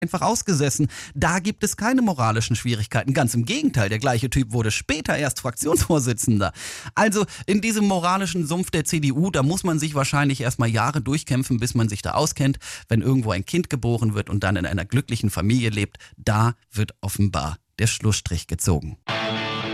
einfach ausgesessen. Da gibt es keine moralischen Schwierigkeiten. Ganz im Gegenteil, der gleiche Typ wurde später erst Fraktionsvorsitzender. Also in diesem moralischen Sumpf der CDU, da muss man sich wahrscheinlich erstmal Jahre durchkämpfen, bis man sich da auskennt. Wenn irgendwo ein Kind geboren wird und dann in einer glücklichen Familie lebt, da wird offenbar der Schlussstrich gezogen.